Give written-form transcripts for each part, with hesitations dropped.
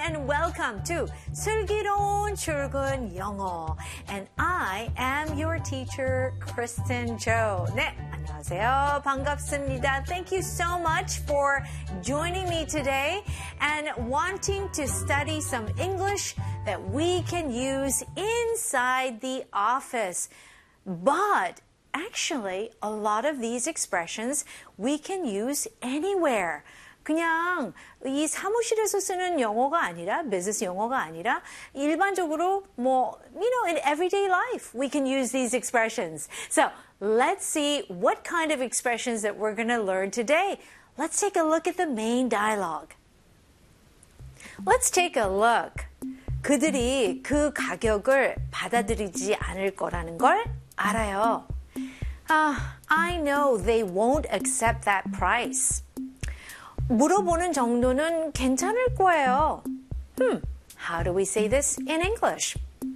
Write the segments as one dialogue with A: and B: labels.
A: and welcome to 슬기로운 출근 영어. And I am your teacher, Kristen Jo. 네, 안녕하세요. 반갑습니다. Thank you so much for joining me today and wanting to study some English that we can use inside the office. But actually, a lot of these expressions we can use anywhere. 그냥 이 사무실에서 쓰는 영어가 아니라, business 영어가 아니라, 일반적으로 in everyday life, we can use these expressions. So, let's see what kind of expressions that we're going to learn today. Let's take a look at the main dialogue. Let's take a look. 그들이 그 가격을 받아들이지 않을 거라는 걸 알아요. I know they won't accept that price. 물어보는 정도는 괜찮을 거예요. How do we say this in English?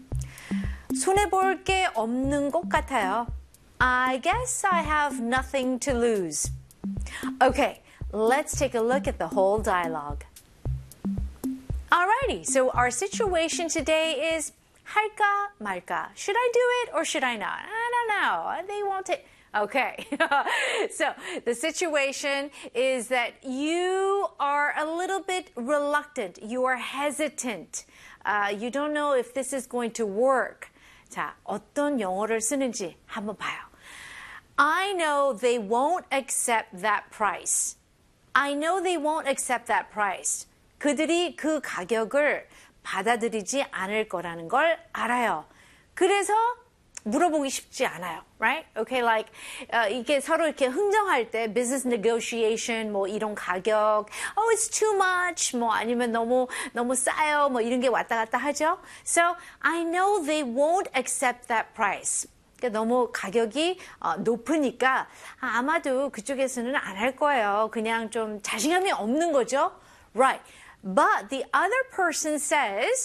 A: 손해볼 게 없는 것 같아요. I guess I have nothing to lose. Okay, let's take a look at the whole dialogue. Alrighty, so our situation today is 할까 말까. Should I do it or should I not? I don't know. They won't take... Okay, so the situation is that you are a little bit reluctant. You are hesitant. You don't know if this is going to work. 자, 어떤 영어를 쓰는지 한번 봐요. I know they won't accept that price. I know they won't accept that price. 그들이 그 가격을 받아들이지 않을 거라는 걸 알아요. 그래서 물어보기 쉽지 않아요, right? Okay, like 이게 서로 이렇게 흥정할 때 business negotiation 이런 가격, it's too much, 아니면 너무 싸요, 이런 게 왔다 갔다 하죠. So I know they won't accept that price. 그러니까 너무 가격이 높으니까 아마도 그쪽에서는 안 할 거예요. 그냥 좀 자신감이 없는 거죠, right? But the other person says.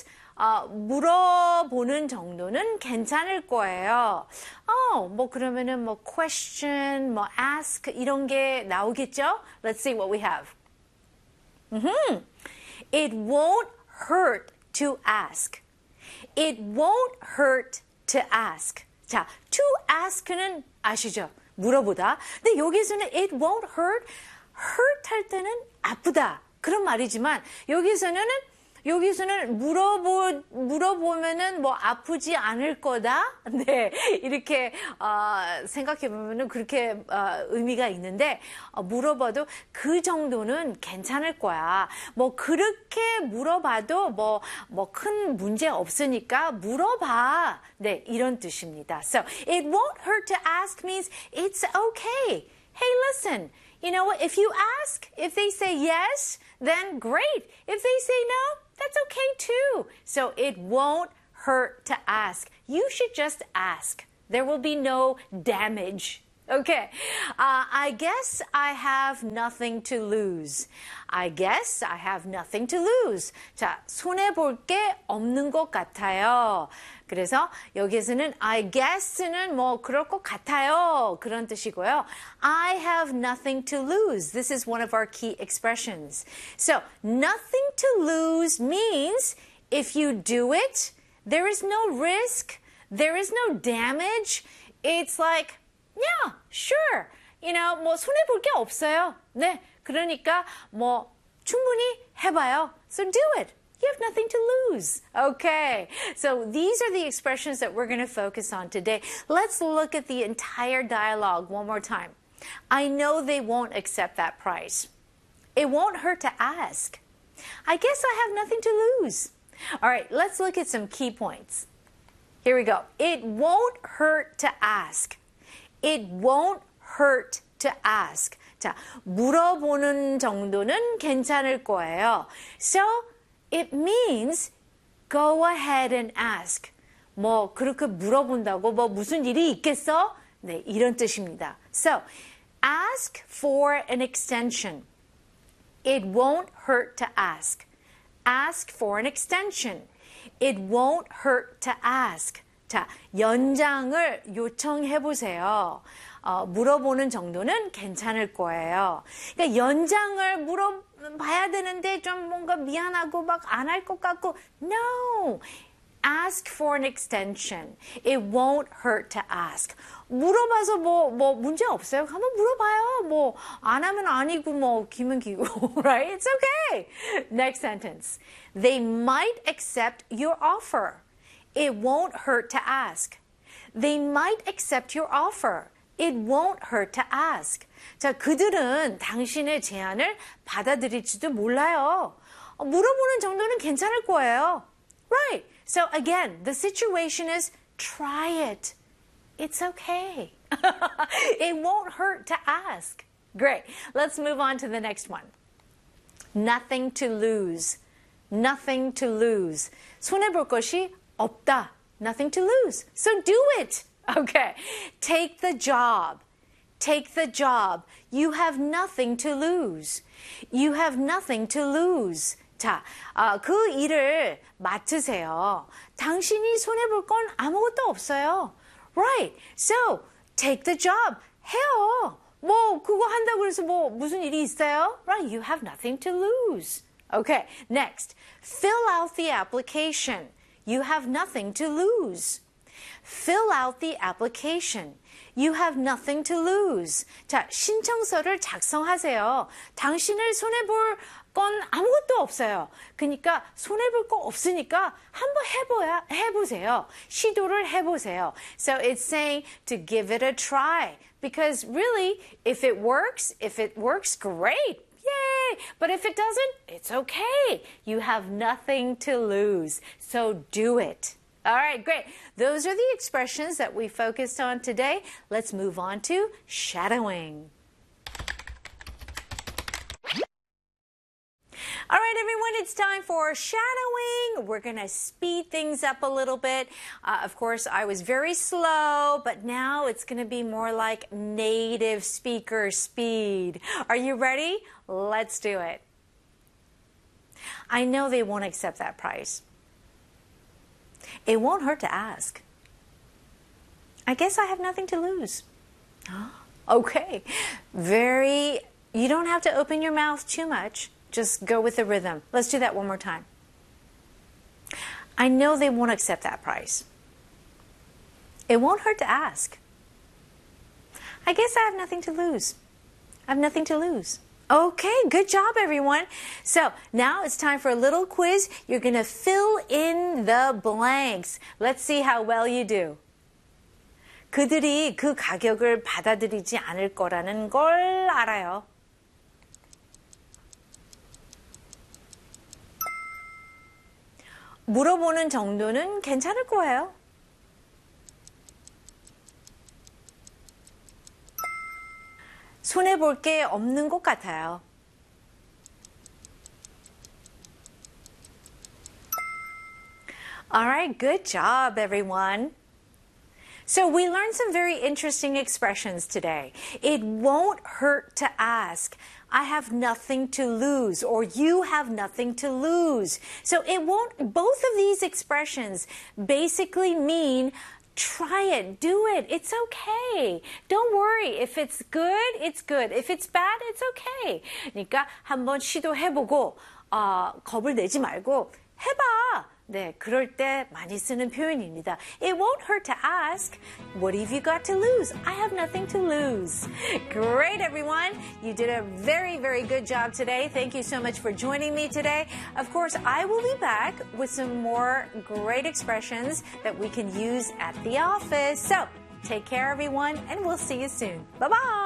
A: 물어보는 정도는 괜찮을 거예요. 그러면은 question, ask 이런 게 나오겠죠? Let's see what we have. It won't hurt to ask. It won't hurt to ask. 자, to ask는 아시죠? 물어보다. 근데 여기서는 it won't hurt. hurt 할 때는 아프다. 그런 말이지만 여기서는 물어보면은 아프지 않을 거다. 네, 이렇게 생각해 보면은 그렇게 의미가 있는데 물어봐도 그 정도는 괜찮을 거야. 그렇게 물어봐도 큰 문제 없으니까 물어봐. 네, 이런 뜻입니다. So it won't hurt to ask means it's okay. Hey, listen. You know what? If you ask, if they say yes, then great. If they say no, that's okay too. So it won't hurt to ask. You should just ask. There will be no damage. Okay. I guess I have nothing to lose. I guess I have nothing to lose. 자, 손해볼 게 없는 것 같아요. 그래서 여기에서는 I guess는 그럴 것 같아요. 그런 뜻이고요. I have nothing to lose. This is one of our key expressions. So, nothing to lose means if you do it, there is no risk, there is no damage. It's like, yeah, sure. 손해볼 게 없어요. 네, 그러니까 충분히 해봐요. So do it. You have nothing to lose. Okay, so these are the expressions that we're going to focus on today. Let's look at the entire dialogue one more time. I know they won't accept that price. It won't hurt to ask. I guess I have nothing to lose. All right, let's look at some key points. Here we go. It won't hurt to ask. It won't hurt to ask. 자, 물어보는 정도는 괜찮을 거예요. So, it means go ahead and ask. 그렇게 물어본다고 무슨 일이 있겠어? 네, 이런 뜻입니다. So, ask for an extension. It won't hurt to ask. Ask for an extension. It won't hurt to ask. 자, 연장을 요청해 보세요. 물어보는 정도는 괜찮을 거예요. 그러니까 연장을 봐야 되는데 좀 뭔가 미안하고 막 안 할 것 같고. No. Ask for an extension. It won't hurt to ask. 물어봐서 뭐 문제 없어요. 한번 물어봐요. 뭐 안 하면 아니고 뭐 기면 기고. Right? It's okay. Next sentence. They might accept your offer. It won't hurt to ask. They might accept your offer. It won't hurt to ask. 자, 그들은 당신의 제안을 받아들일지도 몰라요. 물어보는 정도는 괜찮을 거예요. Right. So again, the situation is try it. It's okay. It won't hurt to ask. Great. Let's move on to the next one. Nothing to lose. Nothing to lose. 손해볼 것이 없다. Nothing to lose. So do it. Okay. Take the job. Take the job. You have nothing to lose. You have nothing to lose. 자, 그 일을 맡으세요. 당신이 손해볼 건 아무것도 없어요. Right. So, take the job. 해요. 뭐, 그거 한다고 해서 뭐, 무슨 일이 있어요? Right. You have nothing to lose. Okay. Next. Fill out the application. You have nothing to lose. Fill out the application. You have nothing to lose. 자, 신청서를 작성하세요. 당신을 손해볼 건 아무것도 없어요. 그러니까 손해볼 거 없으니까 한번 해보세요. 시도를 해보세요. So it's saying to give it a try. Because really, if it works, great. Yay! But if it doesn't, it's okay. You have nothing to lose. So do it. All right, great. Those are the expressions that we focused on today. Let's move on to shadowing. All right, everyone, it's time for shadowing. We're going to speed things up a little bit. Of course, I was very slow, but now it's going to be more like native speaker speed. Are you ready? Let's do it. I know they won't accept that price. It won't hurt to ask. I guess I have nothing to lose. Okay. You don't have to open your mouth too much. Just go with the rhythm. Let's do that one more time. I know they won't accept that price. It won't hurt to ask. I guess I have nothing to lose. I have nothing to lose. Okay, good job, everyone. So now it's time for a little quiz. You're going to fill in the blanks. Let's see how well you do. 그들이 그 가격을 받아들이지 않을 거라는 걸 알아요. 물어보는 정도는 괜찮을 거예요. 손해볼 게 없는 것 같아요. All right, good job, everyone. So we learned some very interesting expressions today. It won't hurt to ask. I have nothing to lose, or you have nothing to lose. So both of these expressions basically mean try it, do it, it's okay. Don't worry. If it's good, it's good. If it's bad, it's okay. 그러니까 한번 시도해보고 겁을 내지 말고 해봐. 네, 그럴 때 많이 쓰는 표현입니다. It won't hurt to ask. What have you got to lose? I have nothing to lose. Great, everyone. You did a very, very good job today. Thank you so much for joining me today. Of course, I will be back with some more great expressions that we can use at the office. So, take care, everyone, and we'll see you soon. Bye-bye.